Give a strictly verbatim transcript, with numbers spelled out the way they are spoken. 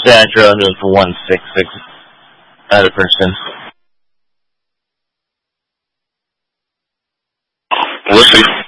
Sandra for one six six at a person. We'll see.